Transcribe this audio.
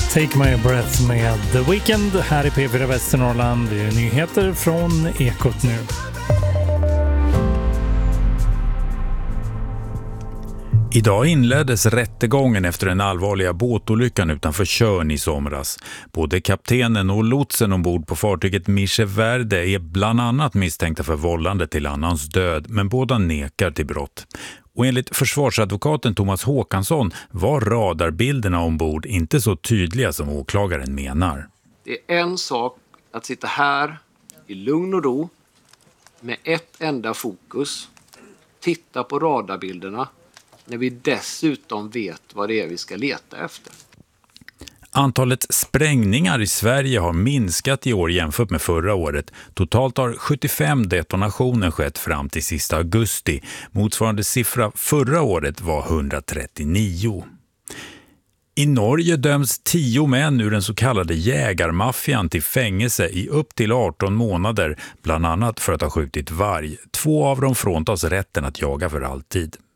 Take My Breath med The Weeknd här i P4 Västernorrland. Det är nyheter från Ekot nu. Idag inleddes rättegången efter den allvarliga båtolyckan utanför Tjörn i somras. Både kaptenen och lotsen ombord på fartyget Mische Verde är bland annat misstänkta för vållande till annans död, men båda nekar till brott. Och enligt försvarsadvokaten Thomas Håkansson var radarbilderna ombord inte så tydliga som åklagaren menar. Det är en sak att sitta här i lugn och ro med ett enda fokus, titta på radarbilderna, när vi dessutom vet vad det är vi ska leta efter. Antalet sprängningar i Sverige har minskat i år jämfört med förra året. Totalt har 75 detonationer skett fram till sista augusti. Motsvarande siffra förra året var 139. I Norge döms 10 män ur den så kallade jägarmaffian till fängelse i upp till 18 månader, bland annat för att ha skjutit varg. 2 av dem fråntas rätten att jaga för alltid.